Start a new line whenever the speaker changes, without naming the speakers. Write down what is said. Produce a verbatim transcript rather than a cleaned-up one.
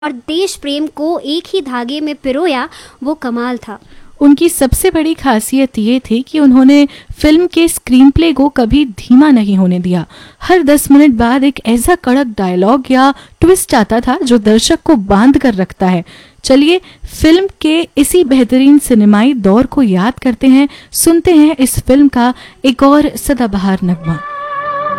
और देश प्रेम को एक ही धागे में पिरोया, वो कमाल था।
उनकी सबसे बड़ी खासियत ये थी कि उन्होंने फिल्म के स्क्रीन प्ले को कभी धीमा नहीं होने दिया। हर दस मिनट बाद एक ऐसा कड़क डायलॉग या ट्विस्ट आता था जो दर्शक को बांध कर रखता है। चलिए फिल्म के इसी बेहतरीन सिनेमाई दौर को याद करते हैं, सुनते हैं इस फिल्म का एक और सदाबहार नगमा।